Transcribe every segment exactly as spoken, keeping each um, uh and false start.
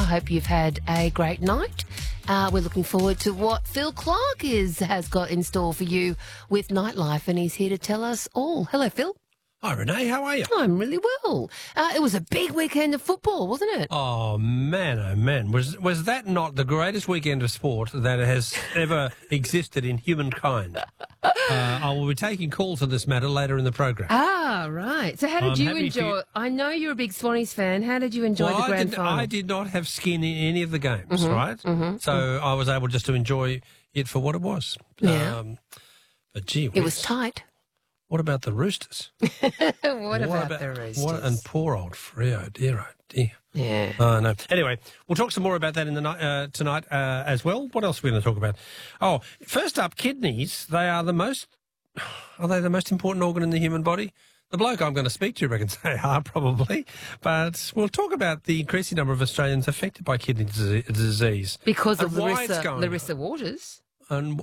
hope you've had a great night. Uh, we're looking forward to what Phil Clark is has got in store for you with Nightlife, and he's here to tell us all. Hello, Phil. Hi, Renee. How are you? I'm really well. Uh, it was a big weekend of football, wasn't it? Oh, man, oh, man. Was was that not the greatest weekend of sport that has ever existed in humankind? Uh, I will be taking calls on this matter later in the program. Ah, right. So how did I'm you happy enjoy... to- I know you're a big Swannies fan. How did you enjoy well, the I grand did, final? I did not have skin in any of the games, Mm-hmm, right? mm-hmm, so mm-hmm. I was able just to enjoy it for what it was. Yeah. Um, but, gee It was whiz. tight. What about the Roosters? what, about, the Roosters? What, and poor old Freo, dear, oh dear. Yeah. Oh, no. Anyway, we'll talk some more about that in the night, uh, tonight uh, as well. What else are we going to talk about? Oh, first up, kidneys. They are the most, are they the most important organ in the human body? The bloke I'm going to speak to reckons they are, probably. But we'll talk about the increasing number of Australians affected by kidney dise- disease. Because and of why it's Larissa, going Larissa up. Waters. And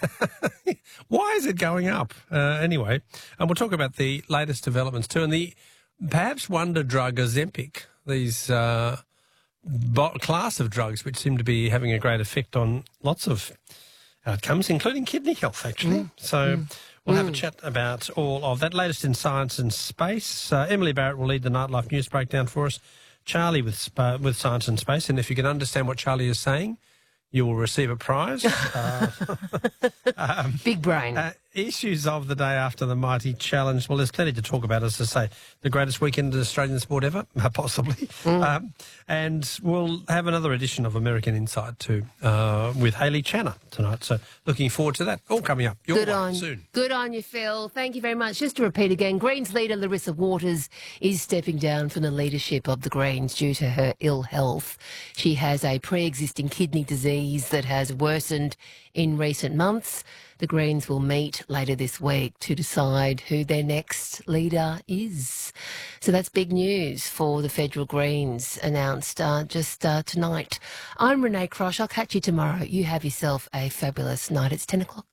why is it going up? Uh, anyway, and we'll talk about the latest developments too, and the perhaps wonder drug Ozempic, these uh, bo- class of drugs which seem to be having a great effect on lots of outcomes, including kidney health, actually. Mm. So Mm. we'll have Mm. a chat about all of that. Latest in science and space. Uh, Emily Barrett will lead the Nightlife News breakdown for us. Charlie with sp- with science and space, and if you can understand what Charlie is saying, you will receive a prize. uh, um, Big brain. uh, issues of the day after the Mighty Challenge. Well, there's plenty to talk about, as I say. The greatest weekend in Australian sport ever, possibly. Mm. Um, and we'll have another edition of American Insight too, uh, with Hayley Channer tonight. So looking forward to that. All coming up your Good way on, soon. good on you, Phil. Thank you very much. Just to repeat again, Greens leader Larissa Waters is stepping down from the leadership of the Greens due to her ill health. She has a pre-existing kidney disease that has worsened in recent months. The Greens will meet later this week to decide who their next leader is. So that's big news for the federal Greens, announced uh, just uh, tonight. I'm Renee Crosh. I'll catch you tomorrow. You have yourself a fabulous night. It's ten o'clock.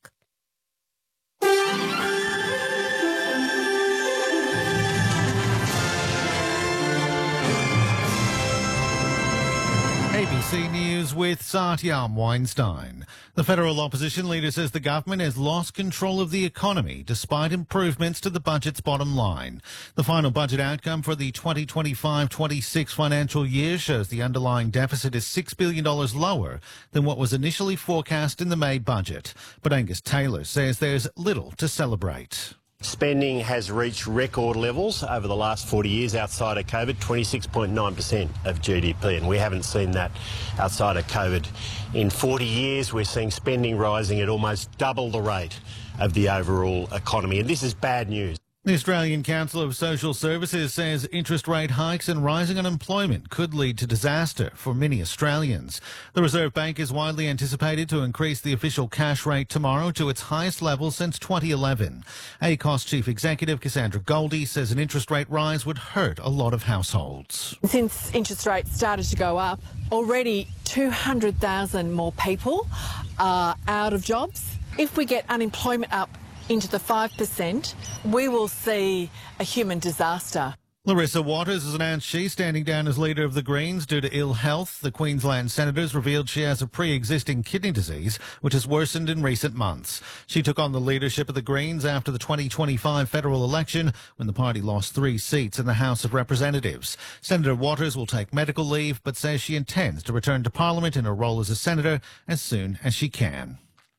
A B C News with Satyam Weinstein. The federal opposition leader says the government has lost control of the economy despite improvements to the budget's bottom line. The final budget outcome for the twenty twenty-five twenty-six financial year shows the underlying deficit is six billion dollars lower than what was initially forecast in the May budget. But Angus Taylor says there's little to celebrate. Spending has reached record levels over the last forty years outside of COVID, twenty-six point nine percent of G D P, and we haven't seen that outside of COVID in forty years. We're seeing spending rising at almost double the rate of the overall economy, and this is bad news. The Australian Council of Social Services says interest rate hikes and rising unemployment could lead to disaster for many Australians. The Reserve Bank is widely anticipated to increase the official cash rate tomorrow to its highest level since twenty eleven. A C O S Chief Executive Cassandra Goldie says an interest rate rise would hurt a lot of households. Since interest rates started to go up, already two hundred thousand more people are out of jobs. If we get unemployment up into the five percent, we will see a human disaster. Larissa Waters has announced she's standing down as leader of the Greens due to ill health. The Queensland Senators revealed she has a pre-existing kidney disease, which has worsened in recent months. She took on the leadership of the Greens after the twenty twenty-five federal election, when the party lost three seats in the House of Representatives. Senator Waters will take medical leave, but says she intends to return to Parliament in her role as a senator as soon as she can.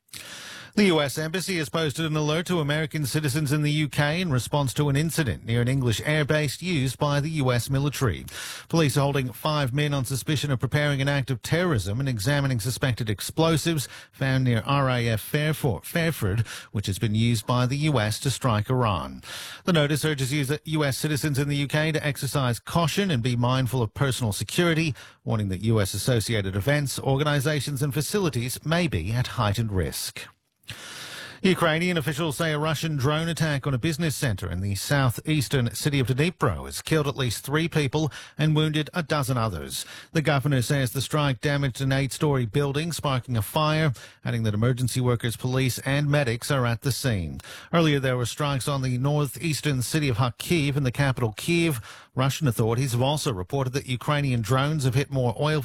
The U S Embassy has posted an alert to American citizens in the U K in response to an incident near an English airbase used by the U S military. Police are holding five men on suspicion of preparing an act of terrorism and examining suspected explosives found near R A F Fairford, Fairford, which has been used by the U S to strike Iran. The notice urges U S citizens in the U K to exercise caution and be mindful of personal security, warning that U S-associated events, organizations and facilities may be at heightened risk. Ukrainian officials say a Russian drone attack on a business centre in the southeastern city of Dnipro has killed at least three people and wounded a dozen others. The governor says the strike damaged an eight-storey building, sparking a fire, adding that emergency workers, police and medics are at the scene. Earlier there were strikes on the northeastern city of Kharkiv and the capital Kyiv. Russian authorities have also reported that Ukrainian drones have hit more oil